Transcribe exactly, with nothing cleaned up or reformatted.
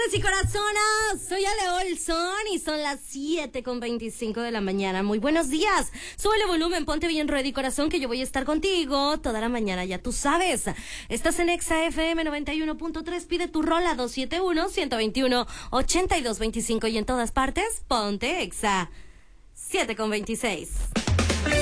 Mentes y corazones, soy Ale Olson y son las siete con veinticinco de la mañana. Muy buenos días. Súbele volumen, ponte bien ready, corazón, que yo voy a estar contigo toda la mañana, ya tú sabes. Estás en Exa F M noventa y uno punto tres, pide tu rola dos siete uno, uno dos uno, ocho dos dos cinco y en todas partes, ponte Exa. siete con veintiséis.